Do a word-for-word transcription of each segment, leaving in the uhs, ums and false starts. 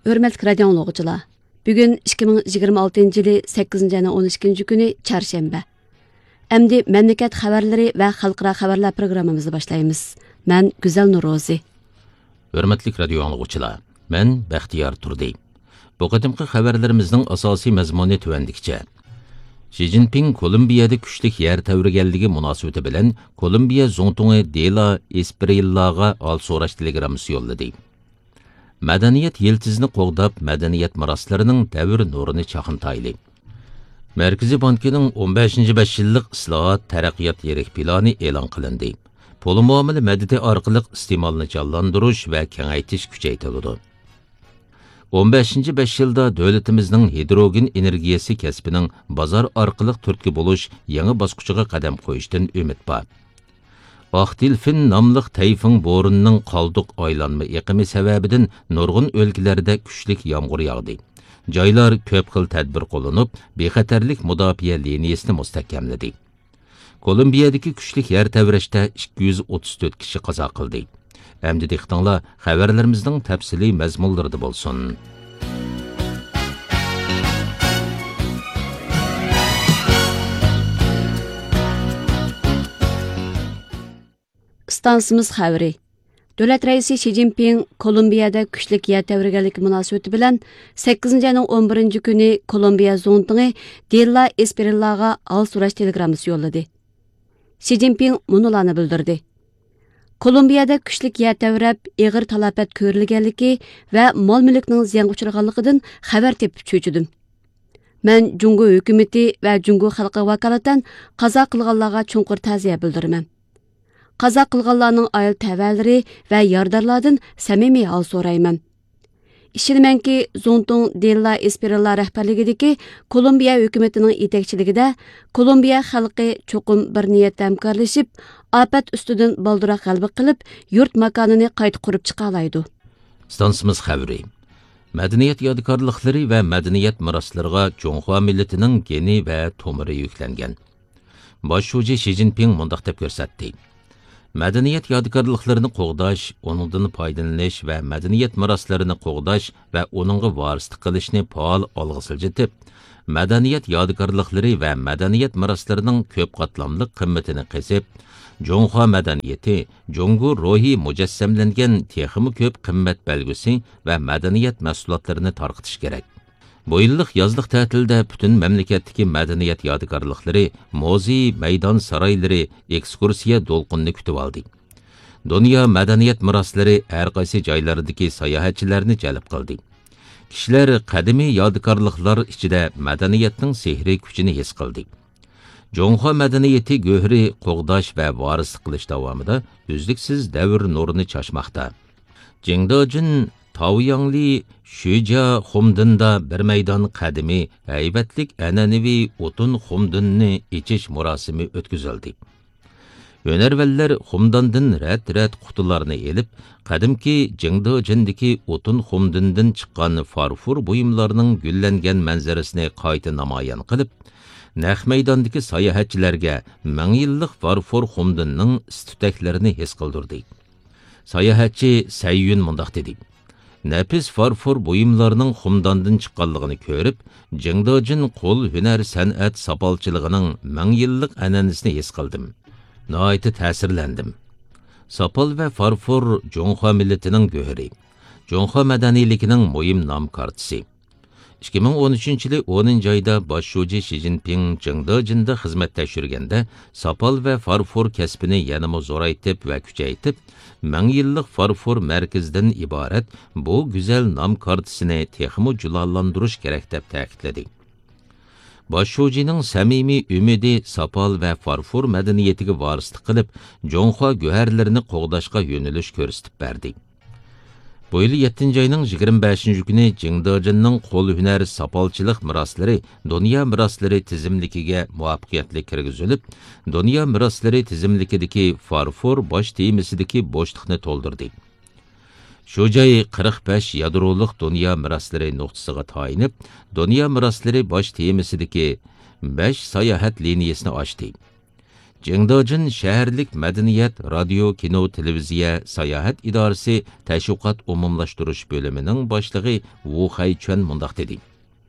Hörmətli radio dinləyicilər, bugün ikki ming yigirma oltinchi yılı sakkizinchi ayning o'n ikkinchi kuni çarşamba. Əmdi məmləkət xəbərləri və xalqara xəbərlər proqramımızı başlayırıq. Mən Güzel Nurozi. Hörmətli radio dinləyicilər, mən Bəxtiyar Turdi. Bu qədimki xəbərlərimizin əsası məzmunu tövəndikcə. Xi Jinping Kolumbiyada küçlük yer təvrigənligi münasibəti bilan Kolumbiya zontunğu Dela Esprillaga al so'rash telegramması yolladı. Madaniyat yeltizini qo'g'dab, madaniyat miraslarining davr nurini chaqintayli. Markaziy bankining o'n beshinchi besh yillik islohot taraqqiyot yirik plani e'lon qilindi. Pul muomala madadi orqali iste'molni jonlantirish va kengaytirish kuchaytirildi. o'n beshinchi besh yilda davlatimizning hidrogen energiyasi kasbining bozor orqali turtki bo'lish yangi bosqichiga qadam qo'yishdan umid bor. Aqtilfin namlıq tayfun bo'running qoldiq aylanma iqimi sababidan nurg'un o'lkalarda kuchlik yomg'ir yog'di. Joylar ko'p xil tadbir qo'llanib, bexatarlik mudofaa liniyasini mustahkamladi. Kolumbiyadagi kuchlik yer tavrashda ikki yuz o'ttiz to'rt kishi qazo qildi. Endi diqqatinglar xabarlarimizning tafsiliy mazmunlarida bo'lsin. Stansımız xəbəri. Dövlət rəisi Xi Jinping Kolumbiyada küçlük yer təvrigənligi münasibəti bilan sakkizinchi ayning o'n birinchi kuni Kolumbiya zontunğu Dela Esprillaga al so'rash telegramması yolladı. Xi Jinping munularni bildirdi. Kolumbiyada küçlük yer təvrəb, ağır talafat ko'rilganligi va mol-mulkning ziyon uchraganligidan xabar tepib cho'chidim. Men Jungo hukumatı va Jungo xalqi vakolatan qazo qilganlarga chunqur ta'ziya bildiraman. Qaza qilganlarning oil tavalari va yordamlardan samimiy hol so'rayman. Ishonimanki, Zontung Dela Esprilla rahbarligidagi Kolumbiya hukumatining yetakchiligida Kolumbiya xalqi cho'qim bir niyatda hamkorlashib, ofat ustidan balduroq g'alaba qilib, yurt makonini qayta qurib chiqa oladi. Stansimiz xabari. Madaniyat yodgorliklari va madaniyat miroslariga Jonghua millatining geni va tomiri yuklangan. Bosh shoji Xi Jinping mundaq deb ko'rsatdi. Madaniyat yodgorliklarini qo'g'dash, onundan foydalanish va madaniyat miroslarini qo'g'dash va onunga varislik qilishni faol olg'a siljitib, madaniyat yodgorliklari va madaniyat miroslarining ko'p qatlamli qimmatini qisib, Jonghua madaniyati, Jongo ruhi mujassamlangan texmi ko'p qimmat belgisi va madaniyat mahsulotlarini tarqitish kerak. Bu yillik yozliq ta'tilda butun mamlakatdagi madaniyat yodgorliklari, muzey, maydon saroylari, ekskursiya to'lqinni kutib oldi. Dunyo madaniyat miroslari har qaysi joylardagi sayohatchilarni jalb qildi. Kishilar qadimiy yodgorliklar ichida madaniyatning sehriy kuchini his qildi. Jonghua madaniyati go'hri qo'g'dash va varislik qilish davomida uzluksiz davr nurini chashmoqda. Jingdojin Taoyangli Shuja Xumdinda bir maydon qadimi, haybatlik an'anaviy o'tin xumdinni ichish murosimi o'tkazildi. Hünərvəllər xumdandan rət-rət qutularını elib, qadimki Jingdojindagi o'tin xumdindan chiqqan farfur buyumlarning gullangan manzarasini qayta namoyon qilib, naq maydondagi sayohatchilarga ming yillik farfur xumdinning istutaklarini his qildirdi. Sayohatchi Sayyun mundaq dedi. Nafis farfur buyumlarning xumdandan chiqqanligini ko'rib, Jingdojin qo'l hunar san'at sopolchiligining ming yillik an'anasini his qildim. Nihoyatda ta'sirlandim. Sopol va farfur Jonghua millatining go'hri, Jonghua madaniyligining muhim nom kartasi. ikki ming o'n uchinchi yili o'ninchi oyda bosh shoji Xi Jinping Jingdojinda xizmatda yurganda sopol va farfur kasbini yanada zo'raytib va kuchaytib, ming yillik farfur markazidan iborat bu go'zal nom kartasini texmo julollantirish kerak deb ta'kidladi. Bosh shojining samimiy umidi sopol va farfur madaniyatiga varislik qilib, Jonghua go'harlarini qo'g'dashga yo'nalish ko'rsatib berdi. Bu yil yettinchi oyning yigirma beshinchi kuni Jingdojinning qo'l hunar sopolchilik miroslari dunyo miroslari tizimligiga muvaffaqiyatli kirgizilib, dunyo miroslari tizimligidagi farfur bosh temisidagi bo'shliqni to'ldirdi. Shu joy qirq besh yadroliq dunyo miroslari nuqtasiga tayinib, dunyo miroslari bosh temisidagi besh sayohat liniyasini ochdi. Jingdojin shaharlik madaniyat, radio, kino, televiziya, sayohat idorasi tashviqot umumlashtirish bo'limining boshlig'i Wu Haichuan mundaq dedi.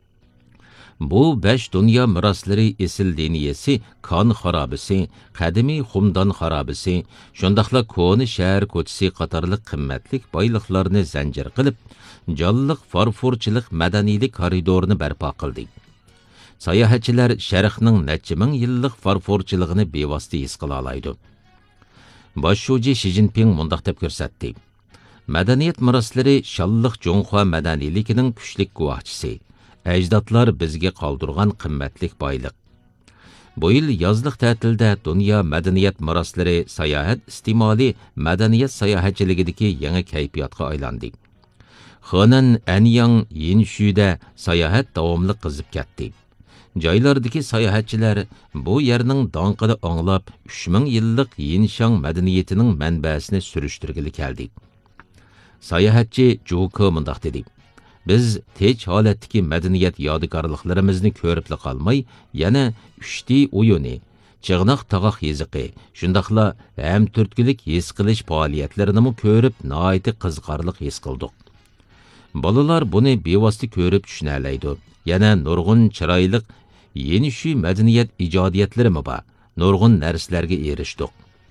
Bu besh dunyo miroslari esil diniyasi Kan xarobisi, qadimiy Xumdon xarobisi, shundaqla Koni shahar ko'chasi qatorliq qimmatlik boyliqlarni zanjir qilib, jonliq farforchilik madaniylik koridorini barpo qildi. Sayohatchilar sharqning necha ming yillik farforchiligini bevosita his qila oladi. Boshshuji Xi Jinping mundaq deb ko'rsatdi. Madaniyat miroslari shalliq Jonghua madaniyligining kuchlik guvohchisi. Ajdodlar bizga qoldirgan qimmatlik boyliq. Bu yil yozliq ta'tilda dunyo madaniyat miroslari sayohat istimoli madaniyat sayohatchiligidagi yangi kayfiyatga aylandi. Henan, Anyang, Yinshuda sayohat davomli qizib ketdi. Joylardagi sayohatchilar bu yerning donqini anglab uch ming yillik Yinshang madaniyatining manbasini surishtirgili keldi. Sayohatchi Zhu Ke mundaq dedi. Biz tej holatdagi madaniyat yodikorliklarimizni ko'rib qolmay, yana uchti o'yini, chig'noq tog'oq yeziqi, shundaqla ham turtkilik his qilish faoliyatlarini ko'rib, nihoyat qiziqarli his qildik. Bolalar buni bevosita ko'rib tushunalaydi. Yana nurg'un chiroyli yeni shu madaniyat ijodiyatlarimi bor. Nurg'un narsalarga erishdik.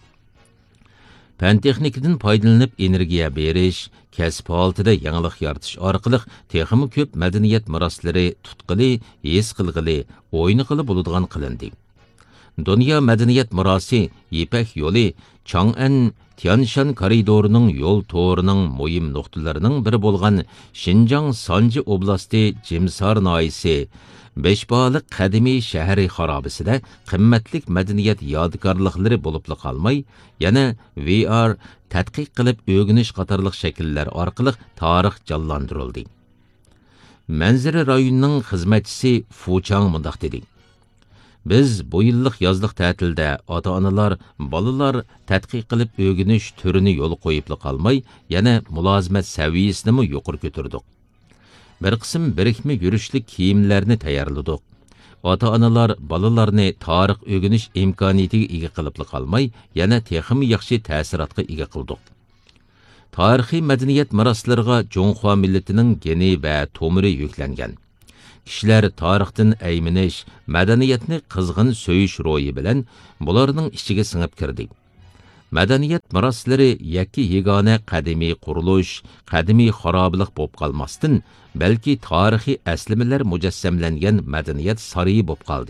Fan texnikadan foydalanib energiya berish, kasb holida yangilik yaratish orqali texmi ko'p madaniyat miroslari tutqili, his qilg'ili, o'yniqili bo'ladigan qilindi. Dunyo madaniyat mirosi Ipak yo'li Chang'an Tianshan koridorining yo'l to'rining muhim nuqtalarining biri bo'lgan Xinjiang Sanji oblasti Jimsar noyisi Beshboliq qadimiy shahri xarobisida qimmatlik madaniyat yodikorliklari bo'lib qolmay, yana V R tadqiq qilib o'rganish qatorliq shakllar orqali tarix jonlantirildi. Manzara rayonining xizmatchisi Fu Chang mundaq dedi. Biz bu yillik yozliq ta'tilda ota-onalar, bolalar tadqiq qilib o'rganish turini yo'l qo'yib qolmay, yana mulozimat saviyasini yuqori ko'tardik. Bir qism birikma yurishlik kiyimlarni tayyorladik. Ota-onalar bolalarni tarix o'rganish imkoniyatiga ega qilib qolmay, yana texmi yaxshi ta'sirotga ega qildik. Tarixiy madaniyat miroslariga Jonghua millatining geni va tomiri yuklangan. Kishilar tarixdan ayminish, madaniyatni qizg'in so'yish ro'yi bilan bularning ichiga singib kirdi. Madaniyat miroslari yakki yegona qadimiy qurilish, qadimiy xarobilik bo'lib qolmasdan, balki tarixiy aslimalar mujassamlangan madaniyat sariyi bo'lib qoldi.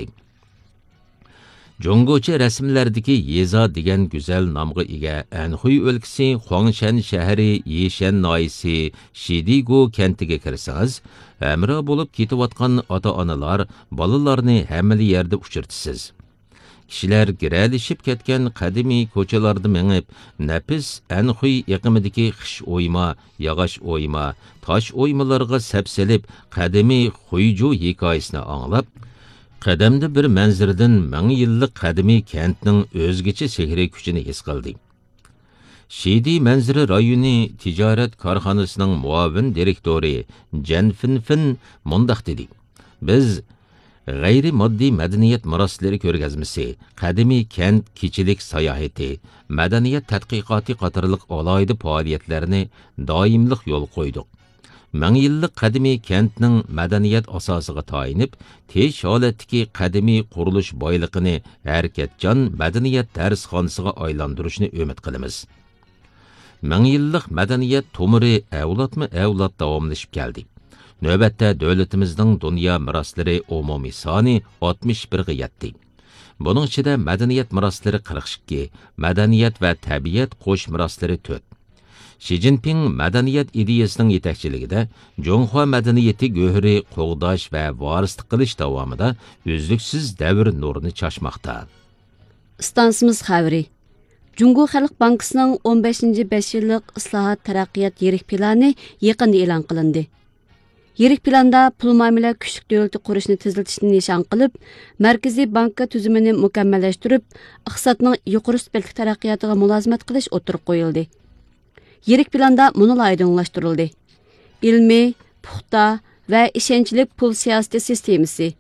Jongocha rasmlardagi Yeza degan go'zal nomga ega Anhui o'lkasi, Huangshan shahri, Yishan noyisi, Shidigu kentiga kirsangiz, amro bo'lib ketayotgan ota-onalar bolalarni hamma yerda uchirtisiz. Kishilar giralishib ketgan qadimiy ko'chalarda mengib, nafis Anhui iqimidagi xish o'yma, yog'och o'yma, tosh o'ymalarga sapsilib, qadimiy Xuyju hikoyasini anglab, qadamda bir manzirdan ming yillik qadimiy kentning o'zgacha sehriy kuchini his qildi. Shidi manziri rayoni tijorat korxonasining muavin direktori Jan Finfin mundaq dedi. Biz g'ayri moddiy madaniyat miroslari ko'rgazmasi, qadimiy kent kechilik sayohati, madaniyat tadqiqoti qatorliq alohida faoliyatlarni doimliq yo'l qo'ydik. Ming yillik qadimiy kentning madaniyat asosiga tayinib, tej holatdagi qadimiy qurilish boyligini harakatchan madaniyat darsxonasiga aylantirishni umid qilamiz. Ming yillik madaniyat tomiri avlodma avlod davomlashib keldi. Növbətdə dövlətimizдің dünya miroslari umumiy soni oltmish bir ga yetdi. Bunun içində mədəniyyət miroslari qirq ikki, mədəniyyət və təbiət qo'sh miroslari to'rt. Xi Jinping mədəniyyət ideyasının yetakchiligida Jonghua madaniyati go'hri qo'g'dash va varislik qilish davomida uzluksiz davr nurini chashmoqda. Stansimiz xabari. Jungo Xalq Bankasining o'n beshinchi besh yillik islohot taraqqiyot yirik plani yaqinda e'lon qilindi. Yirik planda pul muomala kuchlik davlati qurishni tezlatishni nishon qilib, markaziy banka tuzumini mukammallashtirib, iqtisodning yuqori sifatli taraqqiyotiga mulozimat qilish o'tirib qo'yildi. Yirik planda buni aydinlashtirildi. Ilmiy, puxta va ishonchli pul siyosati sistemasi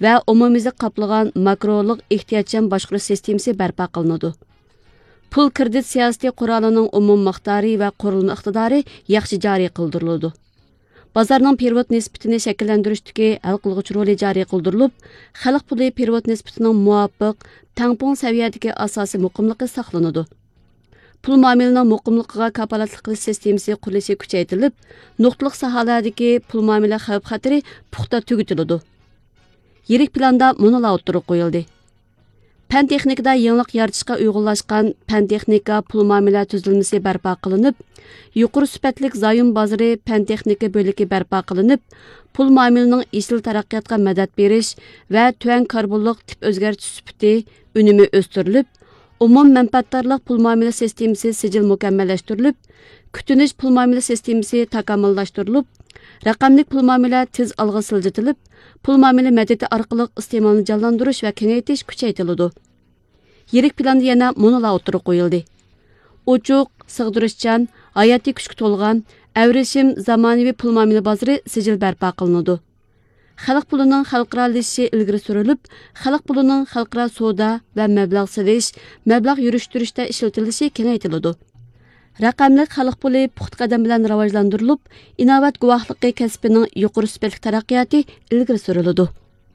va umumiylik qoplagan makroliq ehtiyotchan boshqarish sistemasi barpo qilinadi. Pul kredit siyosati qurolining umum miqdori va qurilma iqtidori yaxshi joriy qildiriladi. Bozorning pervod nisbatini shakllantirishdagi hal qilg'uchi roli joriy qildirilib, xalq puli pervod nisbatining muvofiq tangpong saviyadagi asosiy muqimligi saqlanadi. Pul muomilining muqimligiga kafolatlik qilish sistemasi qurilishi kuchaytirilib, nuqtaliq sohalardagi pul muomala xavf-xatari puxta tugatiladi. Yirik planda munolar o'ttirib qo'yildi. Pan texnikada yangilik yaratishga uyg'unlashgan pan texnika pul muomala tuzilmasi barpo qilinib, yuqori sifatli zoyim bozori pan texnika bo'ligi barpo qilinib, pul muomilining ishil taraqqiyotga madad berish va tuan karbonliq tip o'zgartish sifati unumi o'stirilib, umum manfaatdorlik pul muomala sistemasi sijil mukammallashtirilib, kutinish pul muomala sistemasi takomillashtirilib, raqamli pul muomala tez alg'a siljitilib, pul muomala madadi orqali iste'molni jonlantirish va kengaytirish kuchaytiriladi. Yirik planda yana munolar o'tirib qo'yildi. Ochiq, sig'dirishchan, hayotiy kuchga to'lgan, avrishim zamonaviy pul muomala bozori sijil barpo qilinadi. Xalq pulining xalqaralashishi ilgari surilib, xalq pulining xalqaro savdo va mablag' silish, mablag' yurishtirishda ishlatilishi kengaytiriladi. Raqamli xalq puli puxta qadam bilan rivojlantirilib, innovat guvohligi kasbining yuqori sifatli taraqqiyoti ilgari suriladi.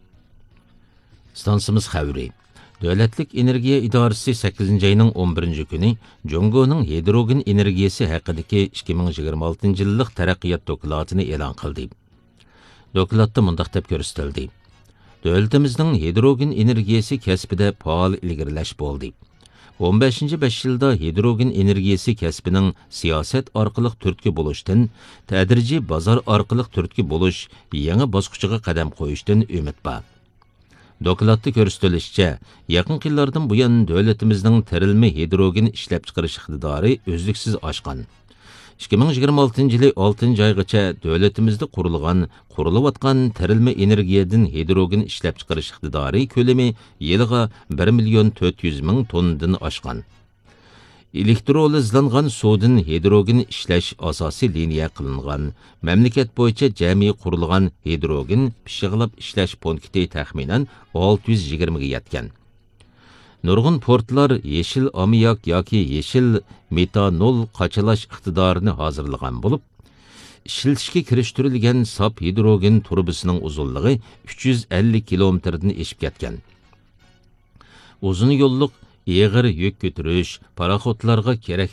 Stansimiz xavri. Davlatlik energiya idorasi sakkizinchi ayning o'n birinchi kuni Jongoning hidrogen energiyasi haqidagi ikki ming yigirma oltinchi yillik taraqqiyot dokladini e'lon qildi. Dokladda mundaq deb ko'rsatildi. Davlatimizning hidrogen energiyasi kasbida faol ilgarilash bo'ldi. o'n beshinchi besh yilda hidrogen energiyasi kasbining siyosat orqali turtki bo'lishdan, tadrijiy bozor orqali turtki bo'lish yangi bosqichiga qadam qo'yishdan umid bor. Dokladda ko'rsatilishicha, yaqin yillardan buyon davlatimizning terilma hidrogen ishlab chiqarish iqtidori o'zliksiz oshgan. ikki ming yigirma oltinchi yil oltinchi oygacha davlatimizda qurilgan, qurilayotgan terilma energiyadan hidrogen ishlab chiqarish iqtidori ko'lami yiliga bir million to'rt yuz ming tonnadan oshgan. Elektrolizlangan suvdan hidrogen ishlash asosiy liniya qilingan, mamlakat bo'yicha jami qurilgan hidrogen pishig'lab ishlash punkti taxminan olti yuz yigirma ga yetgan. Nurg'un portlar yeşil ammiak yoki yeşil metanol qachilash iqtidorini hozirlagan bo'lib, ishlatishga kirishtirilgan sap hidrogen turbisining uzunligi uch yuz ellik kilometrdan eshib ketgan. Uzun yo'lliq eg'ir yuk ko'tarish, paraxotlarga kerak